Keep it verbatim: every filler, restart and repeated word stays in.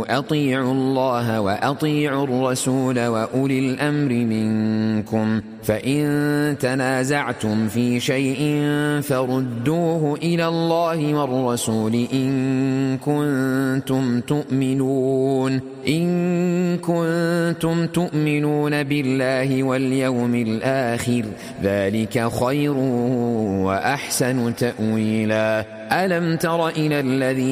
أطيعوا الله وأطيعوا الرسول وأولي الأمر منكم فإن تنازعتم في شيء فردوه إلى الله والرسول إن كنتم تؤمنون إن كنتم تؤمنون بالله واليوم الآخر ذلك خير وأحسن تأويلا. ألم تر إلى الذين